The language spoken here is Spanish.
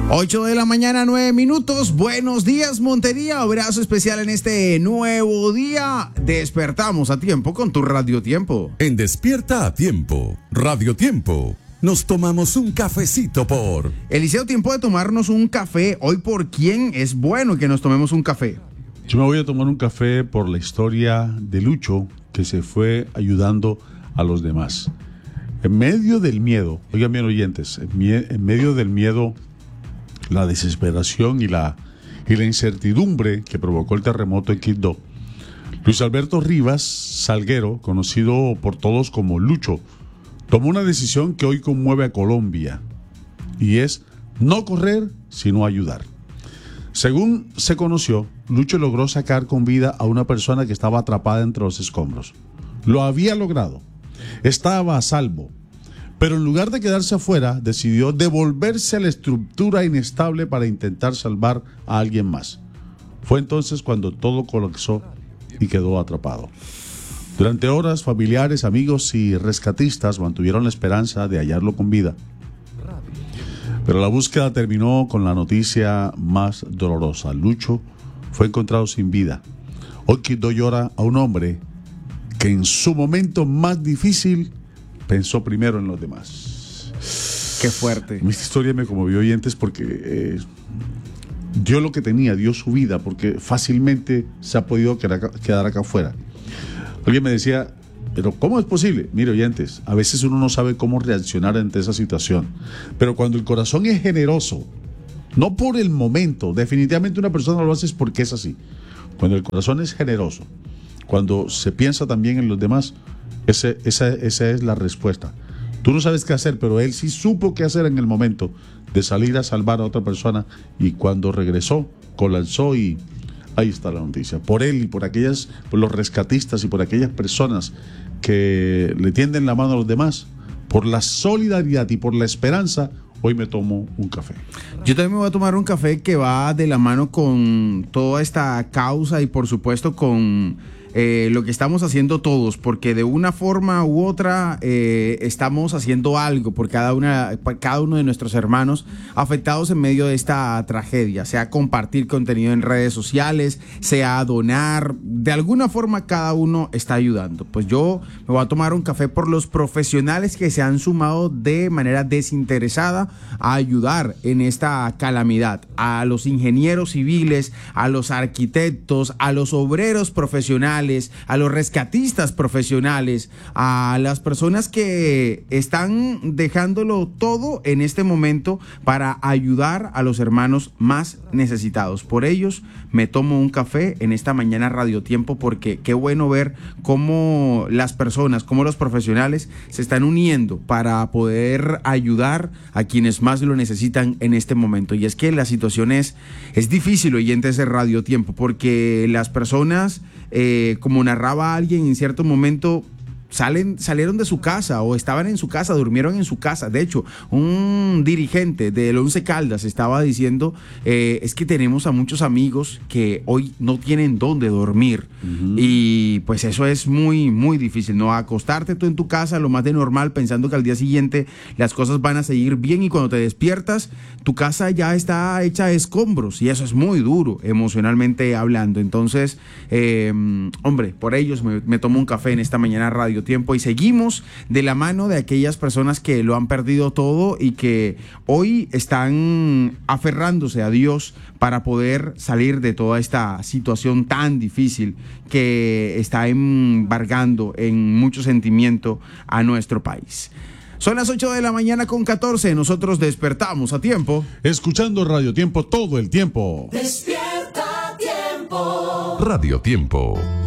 8 de la mañana, 9 minutos. Buenos días, Montería. Abrazo especial en este nuevo día. Despertamos a tiempo con tu Radio Tiempo. En Despierta a Tiempo, Radio Tiempo, nos tomamos un cafecito por... Eliseo, tiempo de tomarnos un café. Hoy, ¿por quién es bueno que nos tomemos un café? Yo me voy a tomar un café por la historia de Lucho, que se fue ayudando a los demás. En medio del miedo, oigan bien oyentes, en medio del miedo, la desesperación y la incertidumbre que provocó el terremoto en Quibdó, Luis Alberto Rivas Salguero, conocido por todos como Lucho, tomó una decisión que hoy conmueve a Colombia, y es no correr, sino ayudar. Según se conoció, Lucho logró sacar con vida a una persona que estaba atrapada entre los escombros. Lo había logrado, estaba a salvo, pero en lugar de quedarse afuera, decidió devolverse a la estructura inestable para intentar salvar a alguien más. Fue entonces cuando todo colapsó y quedó atrapado. Durante horas, familiares, amigos y rescatistas mantuvieron la esperanza de hallarlo con vida. Pero la búsqueda terminó con la noticia más dolorosa. Lucho fue encontrado sin vida. Hoy Quibdó llora a un hombre que en su momento más difícil pensó primero en los demás. Qué fuerte. Mi historia me conmovió, oyentes, porque dio lo que tenía, dio su vida, porque fácilmente se ha podido quedar acá afuera. Alguien me decía, pero ¿cómo es posible? Mire, oyentes, a veces uno no sabe cómo reaccionar ante esa situación, pero cuando el corazón es generoso, no por el momento, definitivamente una persona lo hace es porque es así. Cuando el corazón es generoso, cuando se piensa también en los demás, esa es la respuesta. Tú no sabes qué hacer, pero él sí supo qué hacer en el momento de salir a salvar a otra persona, y cuando regresó, colapsó, y ahí está la noticia. Por él y por los rescatistas y por aquellas personas que le tienden la mano a los demás, por la solidaridad y por la esperanza, hoy me tomo un café. Yo también me voy a tomar un café que va de la mano con toda esta causa y por supuesto con lo que estamos haciendo todos, porque de una forma u otra estamos haciendo algo por cada uno de nuestros hermanos afectados en medio de esta tragedia, sea compartir contenido en redes sociales, sea donar, de alguna forma cada uno está ayudando. Pues yo me voy a tomar un café por los profesionales que se han sumado de manera desinteresada a ayudar en esta calamidad, a los ingenieros civiles, a los arquitectos, a los obreros profesionales, a los rescatistas profesionales, a las personas que están dejándolo todo en este momento para ayudar a los hermanos más necesitados. Por ellos me tomo un café en esta mañana Radio Tiempo, porque qué bueno ver cómo las personas, cómo los profesionales se están uniendo para poder ayudar a quienes más lo necesitan en este momento. Y es que la situación es difícil, oyentes de Radio Tiempo, porque las personas, como narraba alguien en cierto momento, salieron de su casa o estaban en su casa, durmieron en su casa. De hecho, un dirigente del Once Caldas estaba diciendo, es que tenemos a muchos amigos que hoy no tienen dónde dormir. Y pues eso es muy, muy difícil, ¿no? Acostarte tú en tu casa lo más de normal, pensando que al día siguiente las cosas van a seguir bien, y cuando te despiertas, tu casa ya está hecha de escombros, y eso es muy duro emocionalmente hablando. Entonces, hombre, por ellos me tomo un café en esta mañana Radio Tiempo, y seguimos de la mano de aquellas personas que lo han perdido todo y que hoy están aferrándose a Dios para poder salir de toda esta situación tan difícil que está embargando en mucho sentimiento a nuestro país. Son las 8 de la mañana con 14. Nosotros despertamos a tiempo, escuchando Radio Tiempo todo el tiempo. Despierta a tiempo. Radio Tiempo.